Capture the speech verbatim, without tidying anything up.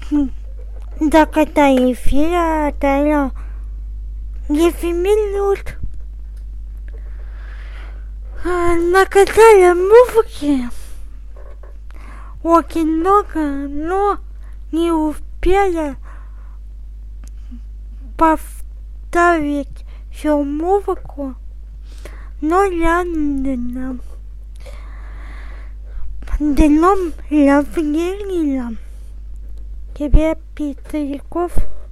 Так это эфир, это десять минут. Наказали музыки очень много, но не успели поставить всю музыку, но реально днем рождения тебе, Петриков.